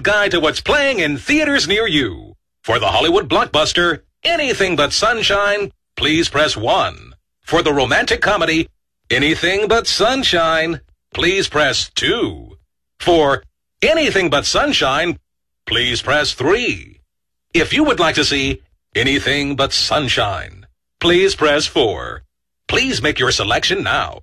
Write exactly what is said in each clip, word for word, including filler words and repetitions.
guide to what's playing in theaters near you. For the Hollywood blockbuster, Anything But Sunshine, please press one. For the romantic comedy, Anything But Sunshine, please press two. For Anything But Sunshine, please press three. If you would like to see Anything But Sunshine, please press four. Please make your selection now.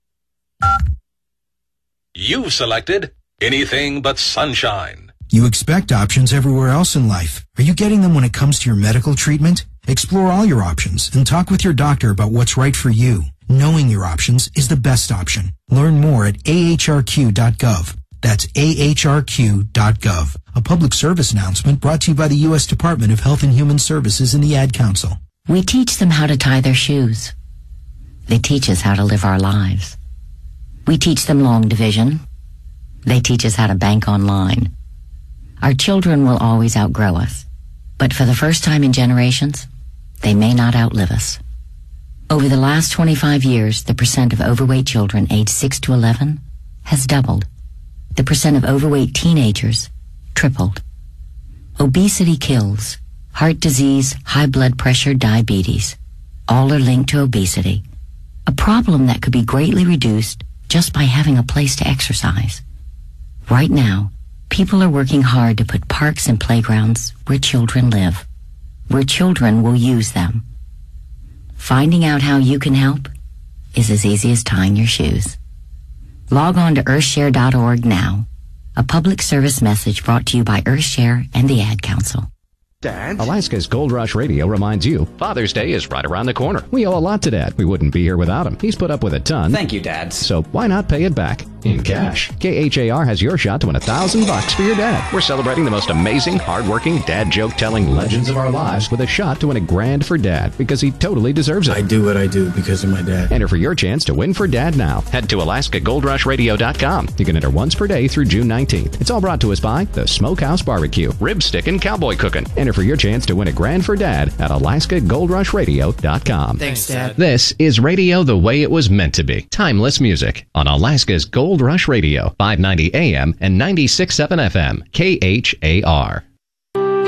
You've selected Anything But Sunshine. You expect options everywhere else in life. Are you getting them when it comes to your medical treatment? Explore all your options and talk with your doctor about what's right for you. Knowing your options is the best option. Learn more at A H R Q dot gov. That's A H R Q dot gov. A public service announcement brought to you by the U S Department of Health and Human Services and the Ad Council. We teach them how to tie their shoes. They teach us how to live our lives. We teach them long division. They teach us how to bank online. Our children will always outgrow us, but for the first time in generations, they may not outlive us. Over the last twenty-five years, the percent of overweight children aged six to eleven has doubled. The percent of overweight teenagers tripled. Obesity kills. Heart disease, high blood pressure, diabetes, all are linked to obesity, a problem that could be greatly reduced just by having a place to exercise. Right now, people are working hard to put parks and playgrounds where children live, where children will use them. Finding out how you can help is as easy as tying your shoes. Log on to earthshare dot org now. A public service message brought to you by Earthshare and the Ad Council. Dad? Alaska's Gold Rush Radio reminds you, Father's Day is right around the corner. We owe a lot to Dad. We wouldn't be here without him. He's put up with a ton. Thank you, Dad. So why not pay it back? In cash. K H A R has your shot to win a thousand bucks for your dad. We're celebrating the most amazing, hardworking, dad joke-telling legends of our lives with a shot to win a grand for Dad because he totally deserves it. I do what I do because of my dad. Enter for your chance to win for Dad now. Head to Alaska Gold Rush Radio dot com. You can enter once per day through June nineteenth. It's all brought to us by the Smokehouse Barbecue, Rib Stick and Cowboy Cooking. Enter for your chance to win a grand for Dad at Alaska Gold Rush Radio dot com. Thanks, Dad. This is radio the way it was meant to be. Timeless music on Alaska's Gold Rush Radio, five ninety A M and ninety-six point seven F M, K H A R.